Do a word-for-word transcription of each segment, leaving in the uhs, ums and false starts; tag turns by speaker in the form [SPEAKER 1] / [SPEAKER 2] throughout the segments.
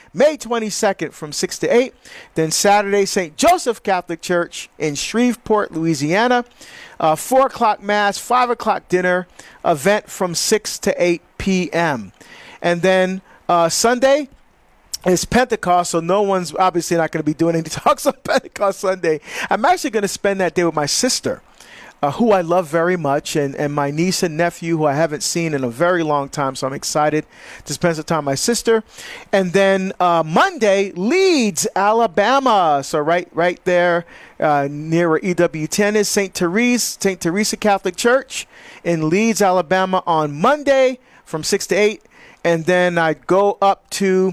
[SPEAKER 1] May twenty-second from six to eight. Then Saturday, Saint Joseph Catholic Church in Shreveport, Louisiana. Uh, four o'clock Mass, five o'clock dinner, event from six to eight p.m. And then uh, Sunday, it's Pentecost, so no one's obviously not going to be doing any talks on Pentecost Sunday. I'm actually going to spend that day with my sister, uh, who I love very much, and, and my niece and nephew, who I haven't seen in a very long time, so I'm excited to spend some time with my sister. And then uh, Monday, Leeds, Alabama, so right right there uh, near where E W ten is, Saint Therese, Saint Teresa Catholic Church in Leeds, Alabama on Monday from six to eight. And then I go up to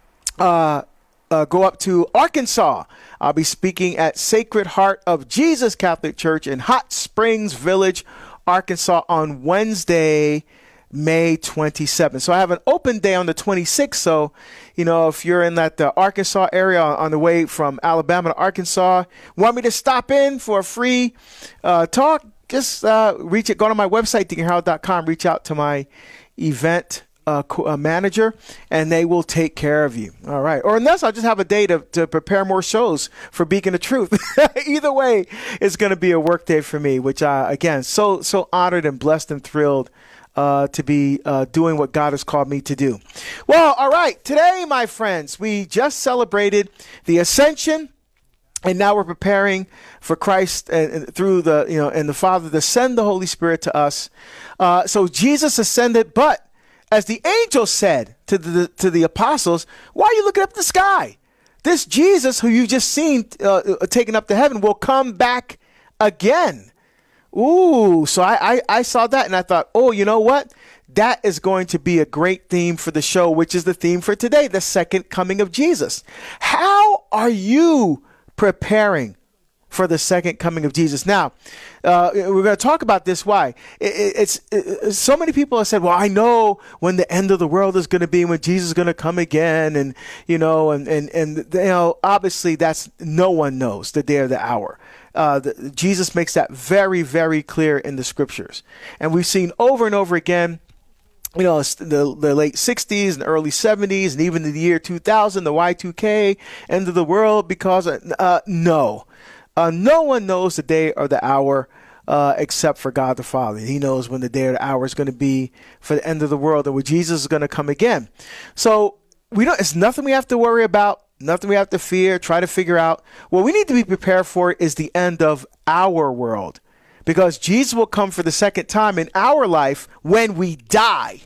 [SPEAKER 1] Uh, uh, go up to Arkansas. I'll be speaking at Sacred Heart of Jesus Catholic Church in Hot Springs Village, Arkansas on Wednesday, May twenty-seventh. So I have an open day on the twenty-sixth. So, you know, if you're in that uh, Arkansas area on the way from Alabama to Arkansas, want me to stop in for a free uh, talk, just uh, reach it. Go to my website, deacon harold dot com, reach out to my event Uh, uh, manager, and they will take care of you. All right. Or unless I'll just have a day to, to prepare more shows for Beacon of Truth. Either way, it's going to be a work day for me, which I, again, so, so honored and blessed and thrilled uh, to be uh, doing what God has called me to do. Well, all right. Today, my friends, we just celebrated the Ascension, and now we're preparing for Christ and, and through the, you know, and the Father to send the Holy Spirit to us. Uh, so Jesus ascended, but as the angel said to the to the apostles, why are you looking up at the sky? This Jesus who you just seen uh, taken up to heaven will come back again. Ooh, so I, I, I saw that and I thought, oh, you know what? That is going to be a great theme for the show, which is the theme for today, the second coming of Jesus. How are you preparing for the second coming of Jesus? Now, uh, we're going to talk about this. Why? It, it, it's it, so many people have said, well, I know when the end of the world is going to be, when Jesus is going to come again. And, you know, and, and, and, you know, obviously that's, no one knows the day or the hour. Uh, the, Jesus makes that very, very clear in the scriptures. And we've seen over and over again, you know, the, the late sixties and early seventies, and even the year two thousand, the Y two K, end of the world, because, uh, no. Uh, no one knows the day or the hour uh, except for God the Father. He knows when the day or the hour is going to be for the end of the world and when Jesus is going to come again. So we don't. It's nothing we have to worry about, nothing we have to fear, try to figure out. What we need to be prepared for is the end of our world, because Jesus will come for the second time in our life when we die.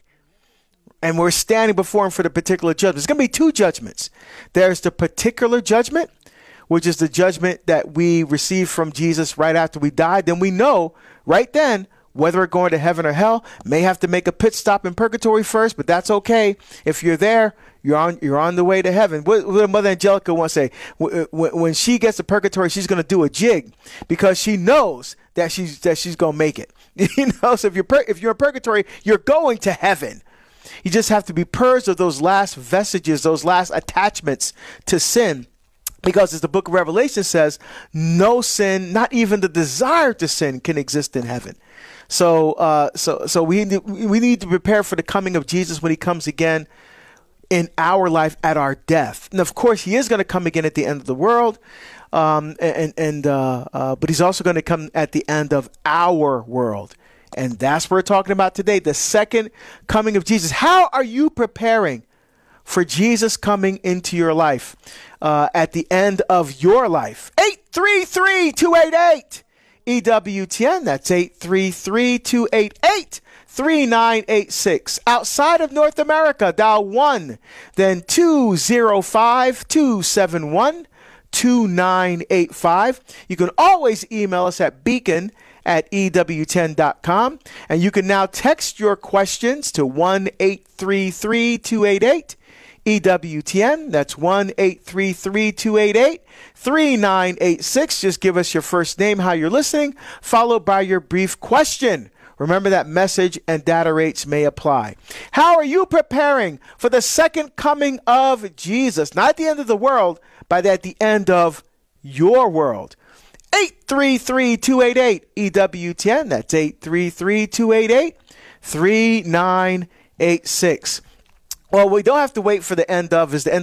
[SPEAKER 1] And we're standing before him for the particular judgment. There's going to be two judgments. There's the particular judgment, which is the judgment that we receive from Jesus right after we died. Then we know right then whether we're going to heaven or hell. May have to make a pit stop in purgatory first, but that's okay. If you're there, you're on you're on the way to heaven. What, what Mother Angelica once say, when, when she gets to purgatory, she's going to do a jig because she knows that she's that she's going to make it. You know, so if you're if you're in purgatory, you're going to heaven. You just have to be purged of those last vestiges, those last attachments to sin. Because as the book of Revelation says, no sin, not even the desire to sin, can exist in heaven. So uh, so, so we, we need to prepare for the coming of Jesus when he comes again in our life at our death. And of course, he is going to come again at the end of the world. Um, and and uh, uh, but he's also going to come at the end of our world. And that's what we're talking about today, the second coming of Jesus. How are you preparing for Jesus coming into your life uh, at the end of your life? eight three three, two eight eight, E W T N. That's eight three three, two eight eight, three nine eight six. Outside of North America, dial one, then two zero five, two seven one, two nine eight five. You can always email us at beacon at E W ten dot com. And you can now text your questions to one eight three three, two eight eight, E W T N. That's one eight three three, two eight eight, three nine eight six. Just give us your first name, how you're listening, followed by your brief question. Remember that message and data rates may apply. How are you preparing for the second coming of Jesus? Not at the end of the world, but at the end of your world. eight three three, two eight eight, E W T N. That's eight three three, two eight eight, three nine eight six. Well, we don't have to wait for the end of. Is the end